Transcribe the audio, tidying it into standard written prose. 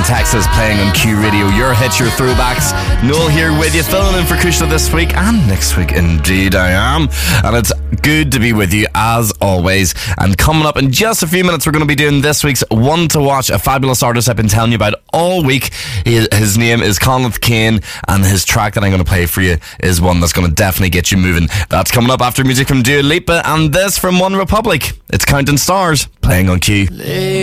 Texas, playing on Q Radio. Your hits, your throwbacks. Noel here with you, filling in for Kushla this week and next week. Indeed I am. And it's good to be with you as always. And coming up in just a few minutes, we're going to be doing this week's One to Watch, a fabulous artist I've been telling you about all week. His name is Conleth Kane, and his track that I'm going to play for you is one that's going to definitely get you moving. That's coming up after music from Dua Lipa and this from One Republic. It's Counting Stars, playing on Q.